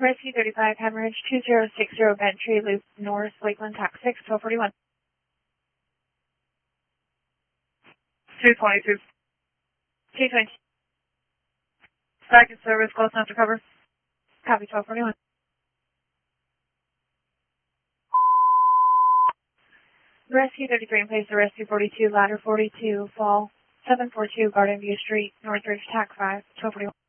Rescue 35, Hemorrhage 2060 Bentry Loop North, Lakeland, TAC 6, 1241. 222. 220. Second service, close enough to cover. Copy 1241. Rescue 33 in place of Rescue 42, Ladder 42, Fall 742, Garden View Street, Northridge, TAC 5, 1241.